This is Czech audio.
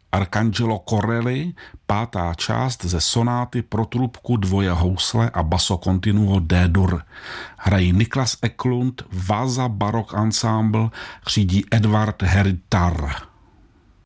Arcangelo Corelli, 5. část ze sonáty pro trubku, dvoje housle a basso continuo D-dur. Hrají Niklas Eklund, Vasa Baroque Ensemble, řídí Edvard Heritar.